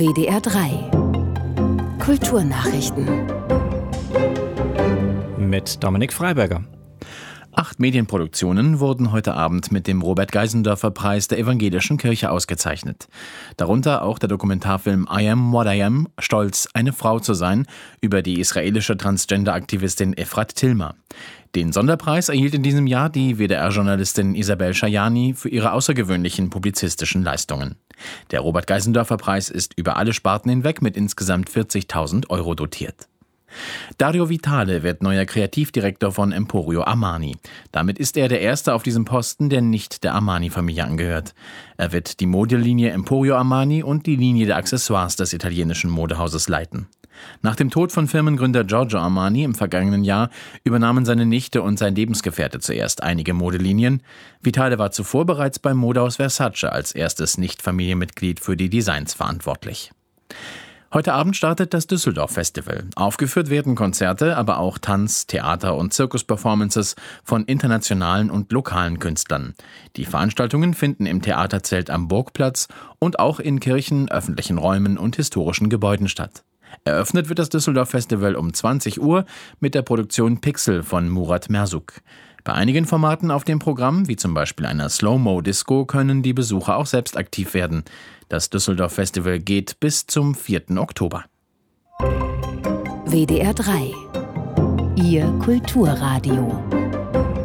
WDR 3 Kulturnachrichten mit Dominik Freiberger. 8 Medienproduktionen wurden heute Abend mit dem Robert-Geisendörfer-Preis der Evangelischen Kirche ausgezeichnet. Darunter auch der Dokumentarfilm I Am What I Am, stolz, eine Frau zu sein, über die israelische Transgender-Aktivistin Efrat Tilma. Den Sonderpreis erhielt in diesem Jahr die WDR-Journalistin Isabel Schajani für ihre außergewöhnlichen publizistischen Leistungen. Der Robert-Geisendörfer-Preis ist über alle Sparten hinweg mit insgesamt 40.000 € dotiert. Dario Vitale wird neuer Kreativdirektor von Emporio Armani. Damit ist er der Erste auf diesem Posten, der nicht der Armani-Familie angehört. Er wird die Modelinie Emporio Armani und die Linie der Accessoires des italienischen Modehauses leiten. Nach dem Tod von Firmengründer Giorgio Armani im vergangenen Jahr übernahmen seine Nichte und sein Lebensgefährte zuerst einige Modelinien. Vitale war zuvor bereits beim Modehaus Versace als erstes Nicht-Familienmitglied für die Designs verantwortlich. Heute Abend startet das Düsseldorf-Festival. Aufgeführt werden Konzerte, aber auch Tanz-, Theater- und Zirkus-Performances von internationalen und lokalen Künstlern. Die Veranstaltungen finden im Theaterzelt am Burgplatz und auch in Kirchen, öffentlichen Räumen und historischen Gebäuden statt. Eröffnet wird das Düsseldorf-Festival um 20 Uhr mit der Produktion Pixel von Murat Merzuk. Bei einigen Formaten auf dem Programm, wie zum Beispiel einer Slow-Mo-Disco, können die Besucher auch selbst aktiv werden. Das Düsseldorf-Festival geht bis zum 4. Oktober. WDR 3 Ihr Kulturradio.